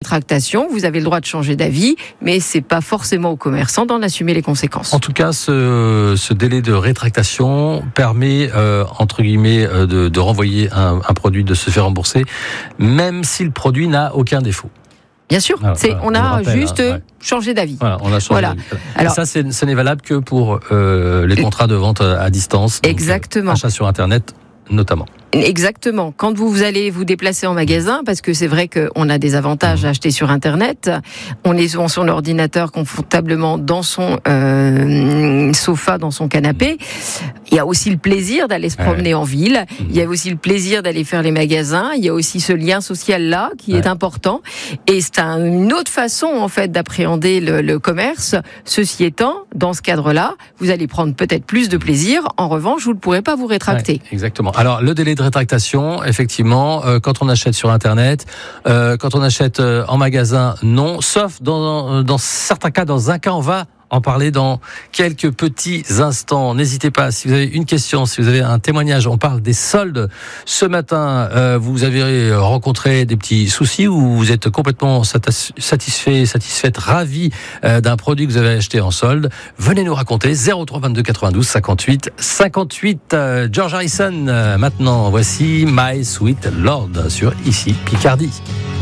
rétractation, vous avez le droit de changer d'avis, mais c'est pas forcément aux commerçants d'en assumer les conséquences. En tout cas, ce délai de rétractation permet, entre guillemets, de renvoyer un produit, de se faire rembourser, même si le produit n'a aucun défaut. Bien sûr, on a juste changé d'avis. Voilà, on a changé d'avis. Alors, ça, ce n'est valable que pour les contrats de vente à distance. Donc, exactement. Achat sur Internet, notamment. Exactement. Quand vous allez vous déplacer en magasin, parce que c'est vrai qu'on a des avantages à acheter sur Internet, on est sur son ordinateur confortablement dans son sofa, dans son canapé. Il y a aussi le plaisir d'aller se promener en ville. Il y a aussi le plaisir d'aller faire les magasins. Il y a aussi ce lien social-là qui est important. Et c'est une autre façon, en fait, d'appréhender le commerce. Ceci étant, dans ce cadre-là, vous allez prendre peut-être plus de plaisir. En revanche, vous ne pourrez pas vous rétracter. Exactement. Alors, le délai de rétractation, effectivement, quand on achète sur Internet, quand on achète en magasin, non, sauf dans certains cas. Dans un cas, on va en parler dans quelques petits instants. N'hésitez pas, si vous avez une question, si vous avez un témoignage, on parle des soldes. Ce matin, vous avez rencontré des petits soucis ou vous êtes complètement satisfaite, ravi d'un produit que vous avez acheté en solde. Venez nous raconter. 03 22 92 58 58. George Harrison, maintenant, voici My Sweet Lord sur ici Picardie.